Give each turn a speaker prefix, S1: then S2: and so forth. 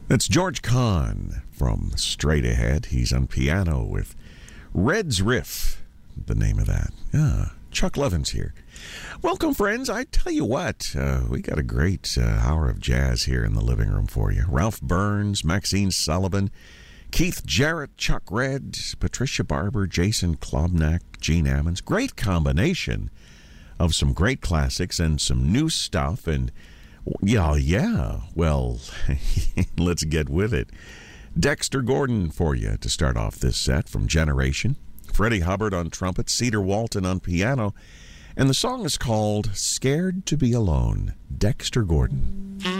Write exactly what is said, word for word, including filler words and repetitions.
S1: That's George Kahn from Straight Ahead. He's on piano with Red's Riff, the name of that. Yeah, Chuck Levin's here. Welcome, friends. I tell you what, uh, we got a great uh, hour of jazz here in the living room for you. Ralph Burns, Maxine Sullivan, Keith Jarrett, Chuck Red, Patricia Barber, Jason Klobnak, Gene Ammons. Great combination of some great classics and some new stuff. And yeah, yeah, well, let's get with it. Dexter Gordon for you to start off this set from Generation. Freddie Hubbard on trumpet, Cedar Walton on piano. And the song is called Scared to Be Alone. Dexter Gordon.